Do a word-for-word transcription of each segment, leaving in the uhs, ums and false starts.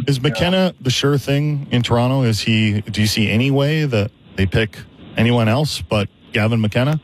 Is McKenna the sure thing in Toronto? Is he? Do you see any way that they pick anyone else but Gavin McKenna?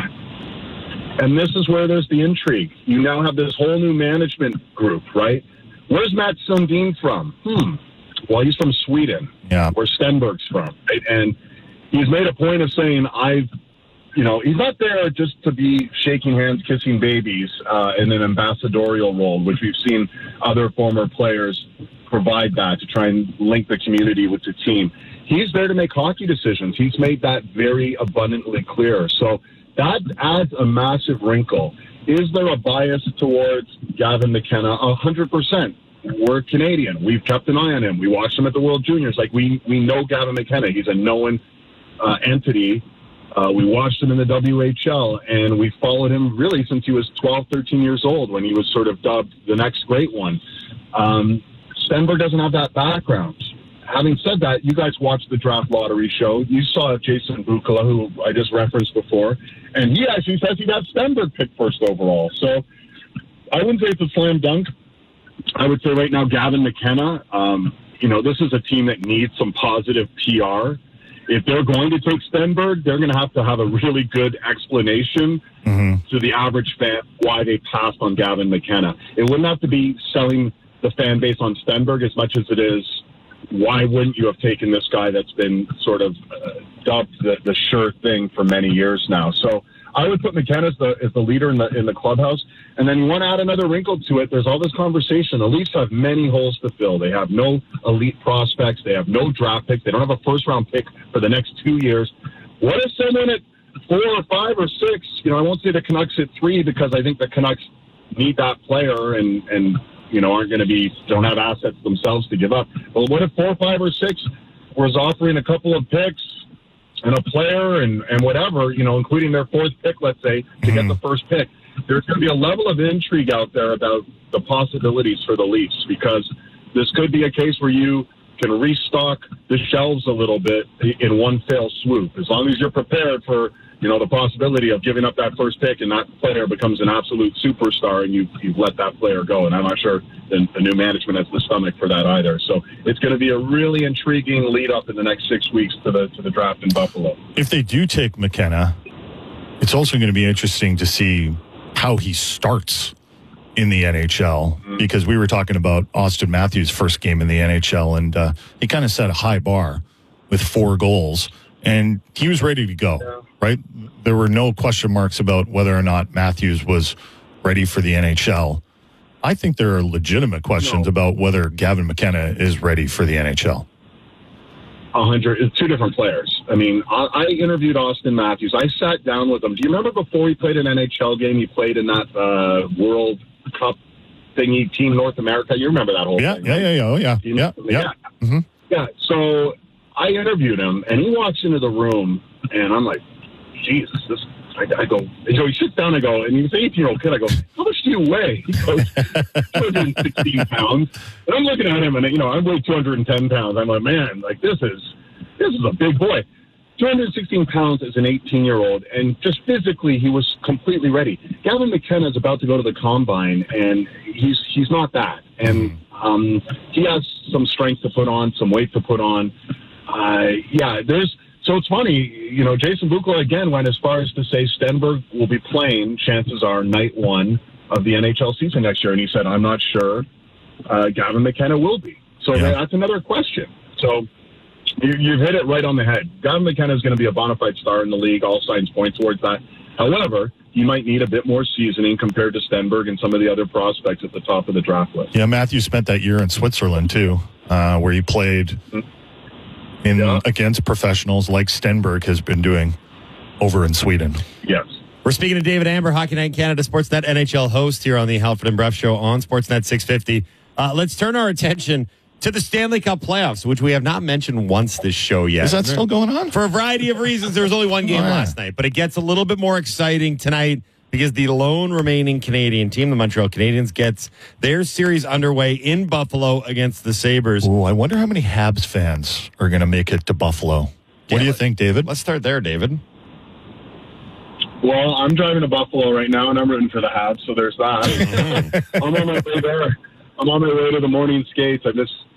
And this is where there's the intrigue. You now have this whole new management group, right? Where's Matt Sundin from? Hmm. Well, he's from Sweden, yeah. where Stenberg's from. Right? And he's made a point of saying, I've, you know, he's not there just to be shaking hands, kissing babies uh, in an ambassadorial role, which we've seen other former players provide that to try and link the community with the team. He's there to make hockey decisions. He's made that very abundantly clear. So that adds a massive wrinkle. Is there a bias towards Gavin McKenna? A hundred percent. We're Canadian. We've kept an eye on him. We watched him at the World Juniors. Like, we, we know Gavin McKenna. He's a known uh, entity. Uh, we watched him in the W H L, and we followed him really since he was twelve, thirteen years old when he was sort of dubbed the next great one. Um, Stenberg doesn't have that background. Having said that, you guys watched the draft lottery show. You saw Jason Bukala, who I just referenced before, and he actually says he'd have Stenberg picked first overall. So I wouldn't say it's a slam dunk. I would say right now, Gavin McKenna, um, you know, this is a team that needs some positive P R. If they're going to take Stenberg, they're going to have to have a really good explanation mm-hmm. to the average fan why they passed on Gavin McKenna. It wouldn't have to be selling the fan base on Stenberg as much as it is, why wouldn't you have taken this guy that's been sort of uh, dubbed the, the sure thing for many years now? So I would put McKenna as the, as the leader in the in the clubhouse. And then you want to add another wrinkle to it. There's all this conversation. The Leafs have many holes to fill. They have no elite prospects. They have no draft picks. They don't have a first-round pick for the next two years. What if someone at four or five or six, you know, I won't say the Canucks at three because I think the Canucks need that player and, and you know, aren't going to be, don't have assets themselves to give up. But what if four, five, or six was offering a couple of picks and a player and, and whatever, you know, including their fourth pick, let's say, to mm-hmm. get the first pick? There's going to be a level of intrigue out there about the possibilities for the Leafs because this could be a case where you can restock the shelves a little bit in one fell swoop. As long as you're prepared for, you know, the possibility of giving up that first pick and that player becomes an absolute superstar and you've, you've let that player go. And I'm not sure the, the new management has the stomach for that either. So it's going to be a really intriguing lead up in the next six weeks to the to the draft in Buffalo. If they do take McKenna, it's also going to be interesting to see how he starts in the N H L mm-hmm. because we were talking about Austin Matthews' first game in the N H L and uh, he kind of set a high bar with four goals. And he was ready to go, yeah. right? There were no question marks about whether or not Matthews was ready for the N H L. I think there are legitimate questions no. about whether Gavin McKenna is ready for the N H L. A hundred, it's two different players. I mean, I, I interviewed Austin Matthews. I sat down with him. Do you remember before he played an N H L game, he played in that uh, World Cup thingy, Team North America? You remember that whole yeah, thing? Yeah, right? yeah, yeah, oh, yeah, Team, yeah, yeah. Yeah. Mm-hmm. yeah, so I interviewed him, and he walks into the room, and I'm like, Jesus, this. I, I go, so he sits down, I go, and he's an eighteen-year-old kid, I go, how much do you weigh? He goes, two hundred sixteen pounds. And I'm looking at him, and, you know, I weigh two hundred ten pounds. I'm like, man, like, this is, this is a big boy. two hundred sixteen pounds as an eighteen-year-old, and just physically, he was completely ready. Gavin McKenna is about to go to the combine, and he's he's not that. And um, he has some strength to put on, some weight to put on. Uh, yeah, there's... So it's funny, you know, Jason Bukala again went as far as to say Stenberg will be playing, chances are, night one of the N H L season next year. And he said, I'm not sure uh, Gavin McKenna will be. So yeah. that's another question. So you, you've hit it right on the head. Gavin McKenna is going to be a bona fide star in the league. All signs point towards that. However, he might need a bit more seasoning compared to Stenberg and some of the other prospects at the top of the draft list. Yeah, Matthew spent that year in Switzerland, too, uh, where he played... Mm-hmm. In yeah. against professionals like Stenberg has been doing over in Sweden. Yes. We're speaking to David Amber, Hockey Night in Canada, Sportsnet N H L host here on the Halford and Bruff Show on Sportsnet six fifty. Uh, let's turn our attention to the Stanley Cup playoffs, which we have not mentioned once this show yet. Is that still going on? For a variety of reasons. There was only one game oh, yeah. last night, but it gets a little bit more exciting tonight because the lone remaining Canadian team, the Montreal Canadiens, gets their series underway in Buffalo against the Sabres. Oh, I wonder how many Habs fans are going to make it to Buffalo. What yeah, do you think, David? Let's start there, David. Well, I'm driving to Buffalo right now, and I'm rooting for the Habs, so there's that. I'm on my way there. I'm on my way to the morning skates. I just